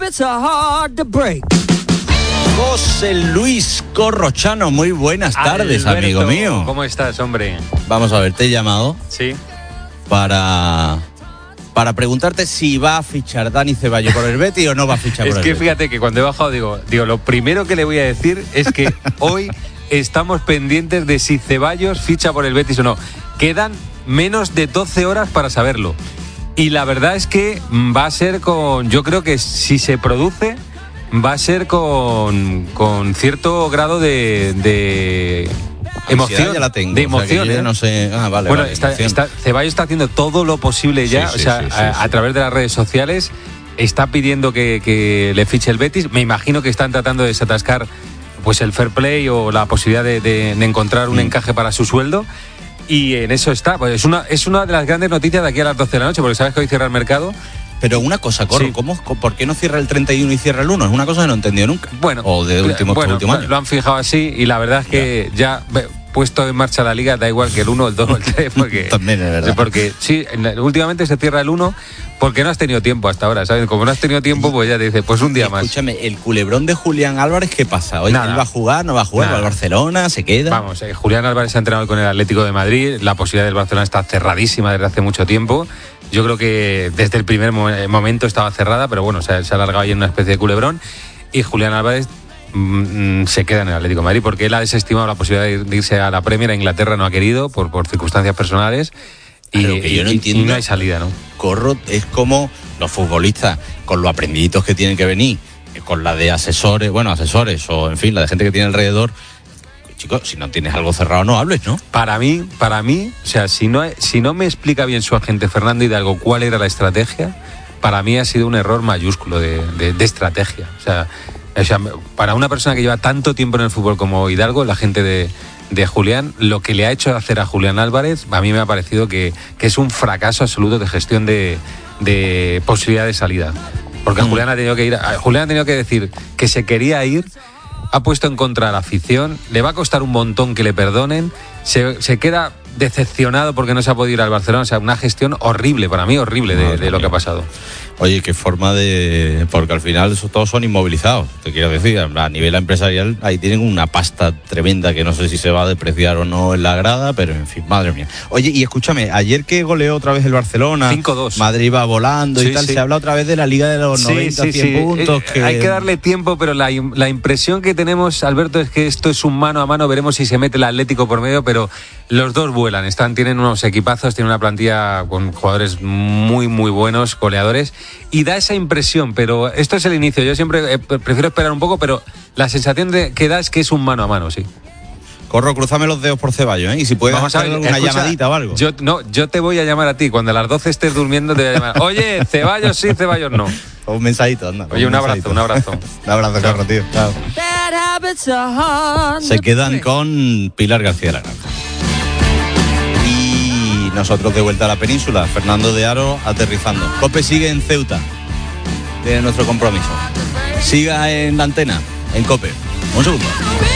José Luis Corrochano, muy buenas tardes, Alberto, amigo mío. ¿Cómo estás, hombre? Vamos a ver, te he llamado Sí. para preguntarte si va a fichar Dani Ceballos por el Betis o no va a fichar Es por el que Betis. fíjate que cuando he bajado digo, lo primero que le voy a decir es que hoy estamos pendientes de si Ceballos ficha por el Betis o no. Quedan menos de 12 horas para saberlo. Y la verdad es que va a ser yo creo que si se produce, va a ser con cierto grado de emoción. Ya la tengo, de emoción. o sea, que yo ya no sé. Vale, Bueno, vale, Ceballos está haciendo todo lo posible ya, Sí, a través de las redes sociales, está pidiendo que le fiche el Betis. Me imagino que están tratando de desatascar pues el fair play o la posibilidad de encontrar un encaje para su sueldo. Y en eso está. Pues es una de las grandes noticias de aquí a las 12 de la noche, porque sabes que hoy cierra el mercado. Pero una cosa, Corro, Sí. ¿por qué no cierra el 31 y cierra el 1? Es una cosa que no he entendido nunca. Bueno, o de último año. Lo han fijado así y la verdad es que ya puesto en marcha la liga, da igual que el 1, el 2 o el 3, porque También es verdad. Porque sí, últimamente se cierra el 1 porque no has tenido tiempo hasta ahora, ¿sabes? Como no has tenido tiempo, pues ya te dices, pues un día más. Escúchame, el culebrón de Julián Álvarez, ¿qué pasa? Oye, Nada. ¿él va a jugar, no va a jugar? Nada. ¿Va al Barcelona? ¿Se queda? Vamos, Julián Álvarez se ha entrenado con el Atlético de Madrid, la posibilidad del Barcelona está cerradísima desde hace mucho tiempo. Yo creo que desde el primer momento estaba cerrada, pero bueno, se ha alargado ahí en una especie de culebrón. Y Julián Álvarez se queda en el Atlético de Madrid porque él ha desestimado la posibilidad de irse a la Premier. A Inglaterra no ha querido por circunstancias personales. Claro, que yo no entiendo. Y no hay salida, ¿no? Corro, es como los futbolistas, con los aprendiditos que tienen que venir, con la de asesores, o en fin, la de gente que tiene alrededor. Chicos, si no tienes algo cerrado, no hables, ¿no? Para mí, o sea, si no me explica bien su agente Fernando Hidalgo cuál era la estrategia, para mí ha sido un error mayúsculo de estrategia. O sea, para una persona que lleva tanto tiempo en el fútbol como Hidalgo, la gente de Julián, lo que le ha hecho hacer a Julián Álvarez, a mí me ha parecido que es un fracaso absoluto de gestión de posibilidad de salida. Porque Julián ha tenido que ir, Julián ha tenido que decir que se quería ir, ha puesto en contra a la afición, le va a costar un montón que le perdonen, se queda decepcionado porque no se ha podido ir al Barcelona. O sea, una gestión horrible, para mí horrible de lo que ha pasado. Oye, qué forma de... Porque al final todos son inmovilizados, te quiero decir. A nivel empresarial, ahí tienen una pasta tremenda que no sé si se va a depreciar o no en la grada, pero en fin, madre mía. Oye, y escúchame, ayer que goleó otra vez el Barcelona, 5-2. Madrid va volando y tal, sí. se habla otra vez de la Liga de los 90, 100 puntos. Que... Hay que darle tiempo, pero la impresión que tenemos, Alberto, es que esto es un mano a mano. Veremos si se mete el Atlético por medio, pero los dos vuelan. Tienen unos equipazos, tienen una plantilla con jugadores muy, muy buenos, goleadores, y da esa impresión, pero esto es el inicio. Yo siempre prefiero esperar un poco, pero la sensación que da es que es un mano a mano, sí. Corro, cruzame los dedos por Ceballos, ¿eh? Y si puedes hacer alguna llamadita o algo. Yo te voy a llamar a ti. Cuando a las 12 estés durmiendo te voy a llamar. Oye, Ceballos sí, Ceballos no. Un mensajito, anda. Oye, un abrazo. Un abrazo, Corro, tío. Chao. Se quedan con Pilar García Lara. Y nosotros de vuelta a la península. Fernando de Aro aterrizando. COPE sigue en Ceuta. Tiene nuestro compromiso. Siga en la antena, en COPE. Un segundo.